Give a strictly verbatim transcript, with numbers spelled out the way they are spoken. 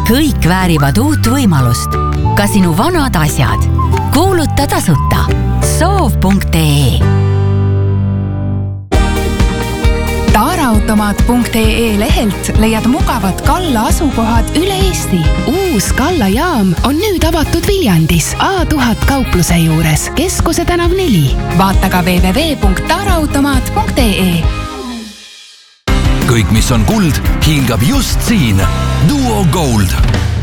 Kõik väärivad uut võimalust. Ka sinu vanad asjad. Kuuluta tasuta. soov punkt ee taaraautomaat punkt ee lehelt leiad mugavad Kalla asukohad üle Eesti. Uus Kalla jaam on nüüd avatud Viljandis A tuhat kaupluse juures, Keskuse tänav neli. Vaata ka w w w punkt taaraautomaat punkt ee. Kõik, mis on kuld, hiilgab just siin. Duo Gold.